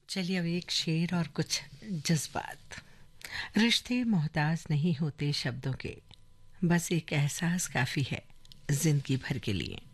चलिए अब एक शेर और कुछ जज्बात। रिश्ते मोहताज नहीं होते शब्दों के, बस एक एहसास काफी है जिंदगी भर के लिए।